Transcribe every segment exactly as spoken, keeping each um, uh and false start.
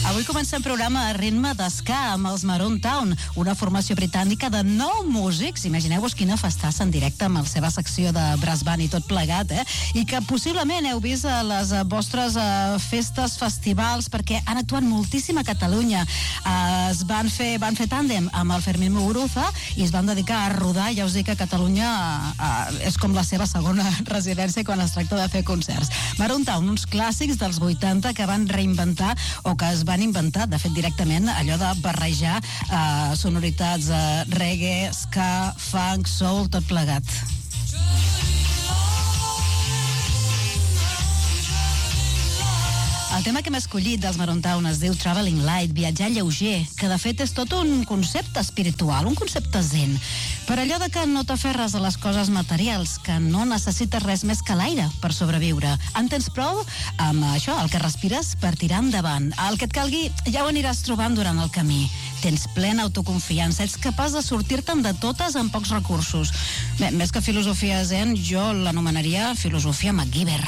Avui comencem programa a ritme d'esca amb els Maroon Town, una formació britànica de nou músics. Imagineu-vos quina festassa en directe amb la seva secció de brass band i tot plegat, eh? I que possiblement heu vist a les vostres uh, festes, festivals, perquè han actuat moltíssim a Catalunya. Uh, es van fer, van fer tàndem amb el Fermín Muguruza i es van dedicar a rodar. Ja us dic que Catalunya uh, és com la seva segona residència quan es tracta de fer concerts. Maroon Town, uns clàssics dels vuitanta que van reinventar o que es van inventar, de fet directament, allò de barrejar eh, sonoritats eh, reggae, ska, funk, soul, tot plegat. El tema que hem escollit dels Maroon Town es diu Traveling Light, viatjar lleuger, que de fet és tot un concepte espiritual, un concepte zen. Per allò de que no t'aferres a les coses materials, que no necessites res més que l'aire per sobreviure. En tens prou amb això, el que respires, per tirar endavant. El que et calgui ja ho aniràs trobant durant el camí. Tens plena autoconfiança, ets capaç de sortir-te'n de totes amb pocs recursos. Bé, més que filosofia zen, jo l'anomenaria filosofia MacGyver.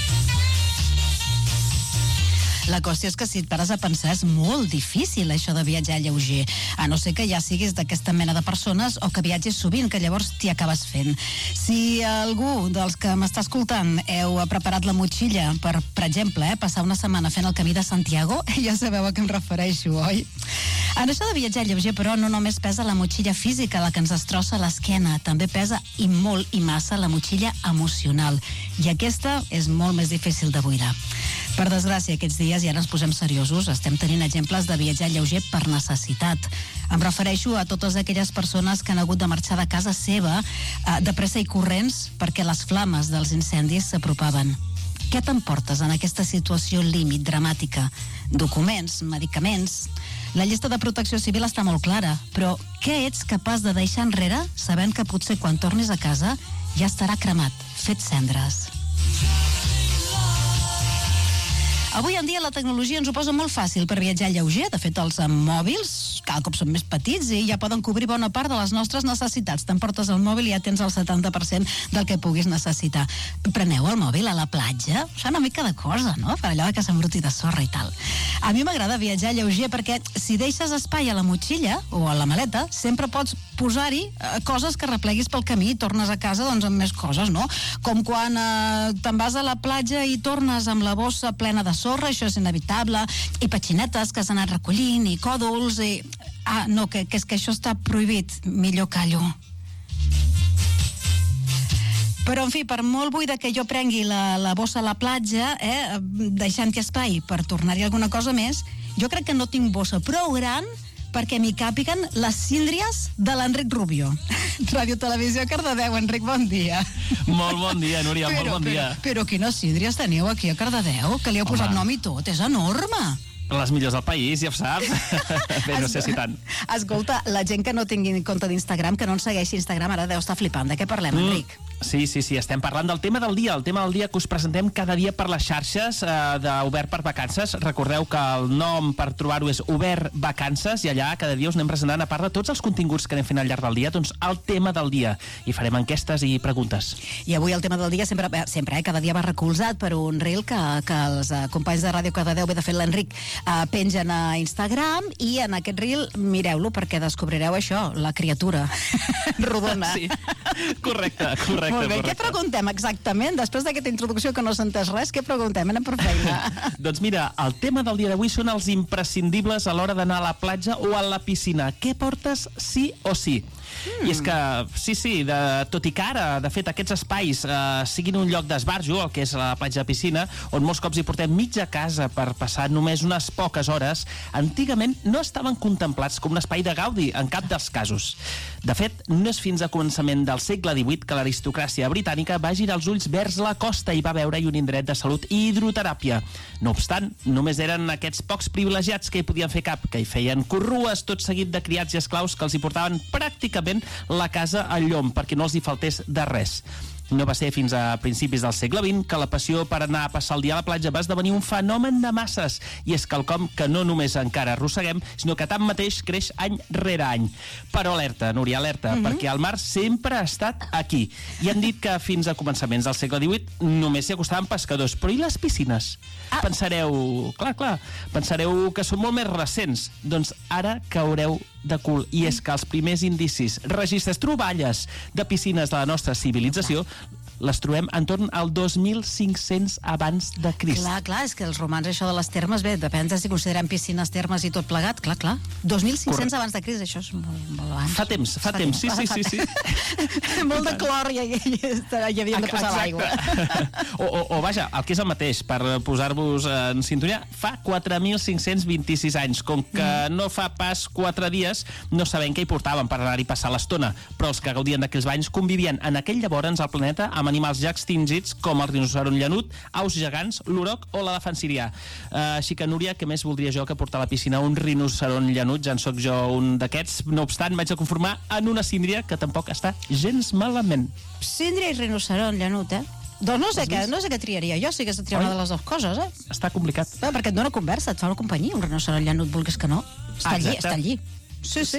La qüestió és que si et pares a pensar és molt difícil això de viatjar lleuger, a no ser que ja siguis d'aquesta mena de persones o que viatges sovint, que llavors t'hi acabes fent. Si algú dels que m'està escoltant heu preparat la motxilla per, per exemple, eh, passar una setmana fent el camí de Santiago, ja sabeu a què em refereixo, oi? En això de viatjar lleuger, però, no només pesa la motxilla física, la que ens destrossa l'esquena, també pesa i molt i massa la motxilla emocional, i aquesta és molt més difícil de buidar. Per desgràcia, aquests dies, i ara ens posem seriosos, estem tenint exemples de viatjar lleuger per necessitat. Em refereixo a totes aquelles persones que han hagut de marxar de casa seva eh, de pressa i corrents perquè les flames dels incendis s'apropaven. Què t'emportes en aquesta situació límit, dramàtica? Documents, medicaments... La llista de protecció civil està molt clara, però què ets capaç de deixar enrere sabent que potser quan tornis a casa ja estarà cremat, fet cendres? Avui en dia la tecnologia ens ho posa molt fàcil per viatjar lleuger. De fet, els mòbils cada cop són més petits i ja poden cobrir bona part de les nostres necessitats. T'emportes el mòbil i ja tens el setanta per cent del que puguis necessitar. Preneu el mòbil a la platja? Fa una mica de cosa, no? Per allò que s'embruti de sorra i tal. A mi m'agrada viatjar lleuger perquè si deixes espai a la motxilla o a la maleta, sempre pots posar-hi eh, coses que repleguis pel camí i tornes a casa doncs amb més coses, no? Com quan eh, te'n vas a la platja i tornes amb la bossa plena de sorra, això és inevitable, i petxinetes que has anat recollint, i còdols, i... Ah, no, que, que és que això està prohibit. Millor callo. Però, en fi, per molt buida que jo prengui la, la bossa a la platja, eh, deixant-hi espai per tornar-hi alguna cosa més, jo crec que no tinc bossa prou gran perquè m'hi càpiguen les síndries de l'Enric Rubio. Ràdio Televisió Cardedeu. Enric, bon dia. Molt bon dia, Núria, però, molt bon dia. Però, però quines síndries teniu aquí a Cardedeu? Que li heu posat nom i tot, és enorme. Les millors del país, ja ho saps. Bé, no sé si tant. Escolta, la gent que no tingui compte d'Instagram, que no ens segueixi Instagram, ara deu estar flipant. De què parlem, mm. Enric? Sí, sí, sí, estem parlant del tema del dia, el tema del dia que us presentem cada dia per les xarxes eh, d'Obert per Vacances. Recordeu que el nom per trobar-ho és Obert Vacances i allà cada dia us anem presentant, a part de tots els continguts que anem fent al llarg del dia, doncs el tema del dia. I farem enquestes i preguntes. I avui el tema del dia sempre, sempre eh, cada dia va recolzat per un reel que, que els eh, companys de Ràdio Cardedeu, bé, de fet l'Enric, eh, pengen a Instagram, i en aquest reel mireu-lo perquè descobrireu això, la criatura rodona. Sí, correcte, correcte. Molt bé, correcte. Què preguntem exactament? Després d'aquesta introducció que no s'ha entès res, què preguntem? Anem per feina. Doncs mira, el tema del dia d'avui són els imprescindibles a l'hora d'anar a la platja o a la piscina. Què portes sí o sí? Mm. I és que, sí, sí, de, tot i que ara, de fet, aquests espais eh, siguin un lloc d'esbarjo, el que és la platja de piscina, on molts cops hi portem mitja casa per passar només unes poques hores, antigament no estaven contemplats com un espai de gaudi en cap dels casos. De fet, no és fins a començament del segle divuit que l'aristocràcia britànica va girar els ulls vers la costa i va veure-hi un indret de salut i hidroteràpia. No obstant, només eren aquests pocs privilegiats que hi podien fer cap, que hi feien corrues tot seguit de criats i esclaus que els hi portaven pràcticament la casa al llom perquè no els hi faltés de res. No va ser fins a principis del segle vint que la passió per anar a passar el dia a la platja va esdevenir un fenomen de masses, i és quelcom que no només encara arrosseguem, sinó que tanmateix creix any rere any. Però alerta, Núria, alerta, mm-hmm. perquè el mar sempre ha estat aquí. I han dit que fins a començaments del segle divuit només s'hi acostaven pescadors. Però i les piscines? Ah. Pensareu, clar, clar, pensareu que són molt més recents. Doncs ara caureu de cul. I és que els primers indicis, registres, troballes de piscines de la nostra civilització les trobem entorn al dos mil cinc-cents abans de Crist. Clar, clar, és que els romans, això de les termes, bé, depèn de si considerem piscines, termes i tot plegat, clar, clar. dos mil cinc-cents Correcte. Abans de Crist, això és molt, molt abans. Fa temps, fa, fa temps, sí, sí, sí, sí. Molt de clor i hi, hi, hi havíem de posar l'aigua. o, o, o vaja, el que és el mateix, per posar-vos en sintonia, fa quatre mil cinc-cents vint-i-sis anys, com que mm. no fa pas quatre dies, no sabem què hi portaven per anar-hi passar l'estona, però els que gaudien d'aquells banys convivien en aquell llavors al planeta amb animals ja extingits com el rinoceront llanut, aus gegants, l'uroc o l'elefant sirià. Uh, així que, Núria, què més voldria jo que portar a la piscina un rinoceront llanut? Ja en soc jo un d'aquests. No obstant, vaig a conformar en una síndria que tampoc està gens malament. Síndria i rinoceront llanut, eh? Doncs no sé, què, no sé què triaria jo, si hagués de triar Oi? Una de les dues coses, eh? Està complicat. Bé, perquè et dona conversa, et fa una companyia, un rinoceront llanut, vulguis que no. Està allí, està allí. Sí, sí.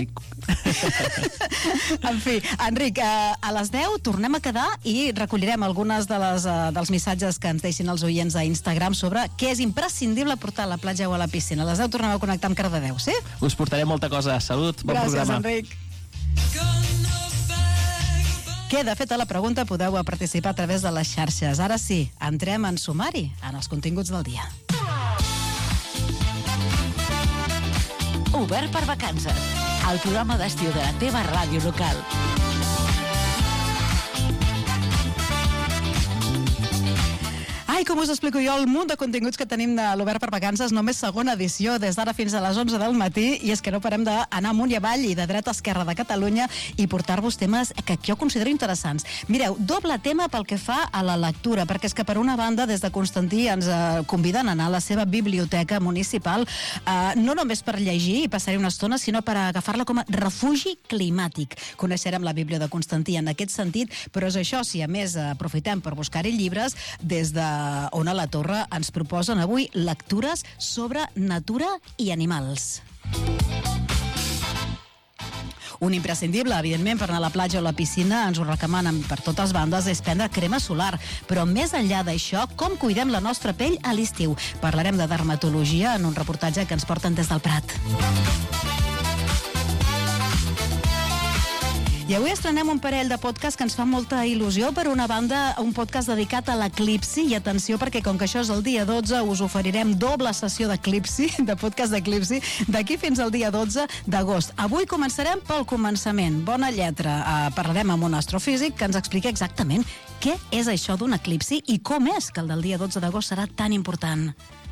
En fi, Enric, a les deu tornem a quedar i recollirem algunes de les, dels missatges que ens deixin els oients a Instagram sobre què és imprescindible portar a la platja o a la piscina. A les deu tornem a connectar amb Cardedeu, sí? Us portaré molta cosa. Salut, bon Gràcies, programa. Gràcies, Enric. Queda feta la pregunta, podeu participar a través de les xarxes. Ara sí, entrem en sumari, en els continguts del dia. Obert per vacances, el programa d'estiu de la teva ràdio local. Ai, com us explico jo el munt de continguts que tenim de l'Obert per Vacances, només segona edició, des d'ara fins a les onze del matí, i és que no parem d'anar amunt i avall i de dreta a esquerra de Catalunya i portar-vos temes que jo considero interessants. Mireu, doble tema pel que fa a la lectura, perquè és que per una banda, des de Constantí ens eh, conviden a anar a la seva biblioteca municipal, eh, no només per llegir i passar-hi una estona, sinó per agafar-la com a refugi climàtic. Coneixerem la Bíblia de Constantí en aquest sentit, però és això, si a més eh, aprofitem per buscar-hi llibres, des de on a la Torre ens proposen avui lectures sobre natura i animals. Un imprescindible, evidentment, per anar a la platja o a la piscina, ens ho recomanen per totes bandes, és prendre crema solar. Però més enllà d'això, com cuidem la nostra pell a l'estiu? Parlarem de dermatologia en un reportatge que ens porten des del Prat. I avui estrenem un parell de podcasts que ens fa molta il·lusió. Per una banda, un podcast dedicat a l'eclipsi, i atenció perquè com que això és el dia dotze, us oferirem doble sessió d'eclipsi, de podcast d'eclipsi, d'aquí fins al dia dotze d'agost. Avui començarem pel començament. Bona lletra. Uh, parlarem amb un astrofísic que ens explica exactament què és això d'un eclipsi i com és que el del dia dotze d'agost serà tan important.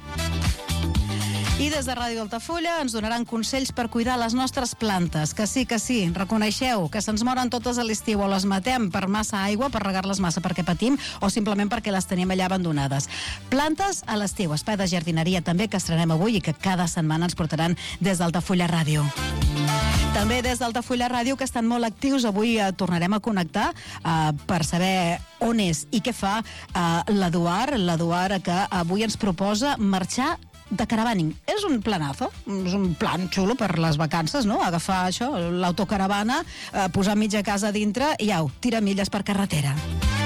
I des de Ràdio Altafulla ens donaran consells per cuidar les nostres plantes. Que sí, que sí, reconeixeu que se'ns moren totes a l'estiu o les matem per massa aigua, per regar-les massa perquè patim, o simplement perquè les tenim allà abandonades. Plantes a l'estiu, espai de jardineria també que estrenem avui i que cada setmana ens portaran des d'Altafulla Ràdio. També des d'Altafulla Ràdio, que estan molt actius, avui eh, tornarem a connectar eh, per saber on és i què fa eh, l'Eduard, l'Eduard que avui ens proposa marxar de caravaning. És un planazo, és un plan xulo per les vacances, no? Agafar això, l'autocaravana, eh, posar mitja casa a dintre i au, tira milles per carretera.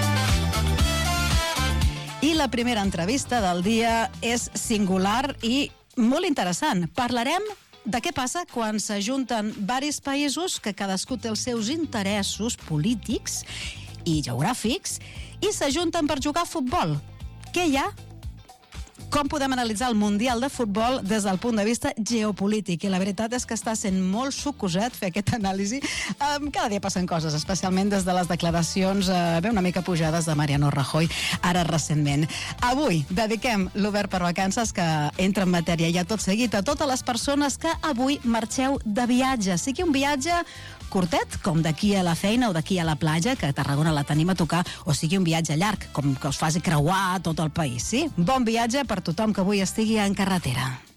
I la primera entrevista del dia és singular i molt interessant. Parlarem de què passa quan s'ajunten varis països que cadascú té els seus interessos polítics i geogràfics i s'ajunten per jugar a futbol. Què hi ha? Com podem analitzar el Mundial de Futbol des del punt de vista geopolític? I la veritat és que està sent molt sucoset fer aquesta anàlisi. Um, cada dia passen coses, especialment des de les declaracions uh, bé una mica pujades de Mariano Rajoy, ara recentment. Avui dediquem l'Obert per Vacances, que entra en matèria ja tot seguit, a totes les persones que avui marxeu de viatge. Sigui un viatge curtet, com d'aquí a la feina o d'aquí a la platja, que a Tarragona la tenim a tocar, o sigui un viatge llarg, com que us faci creuar tot el país, sí? Bon viatge per tothom que avui estigui en carretera.